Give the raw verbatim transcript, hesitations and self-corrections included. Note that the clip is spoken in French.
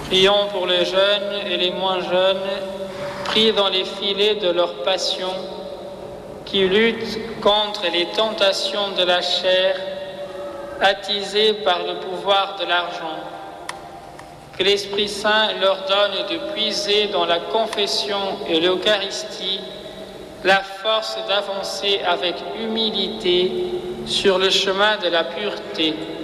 Prions pour les jeunes et les moins jeunes, pris dans les filets de leur passion, qui luttent contre les tentations de la chair, attisés par le pouvoir de l'argent. Que l'Esprit Saint leur donne de puiser dans la confession et l'Eucharistie la force d'avancer avec humilité sur le chemin de la pureté.